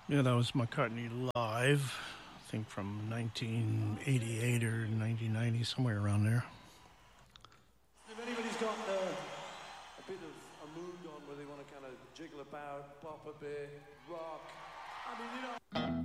Yeah, that was McCartney live. I think from 1988 or 1990, somewhere around there. If anybody's got a bit of a mood on where they want to kind of jiggle about, pop a bit, rock, I mean, you know.